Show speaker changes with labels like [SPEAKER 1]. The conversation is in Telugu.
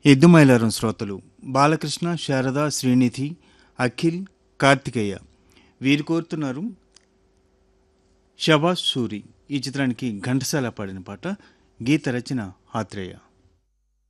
[SPEAKER 1] ఎద్దుమైలారం శ్రోతలు బాలకృష్ణ, శారద, శ్రీనిధి, అఖిల్, కార్తికేయ వీరు కోరుతున్నారు షబాష్ సూరి ఈ చిత్రానికి ఘంటసాల పాడిన పాట. గీత రచన ఆత్రేయ.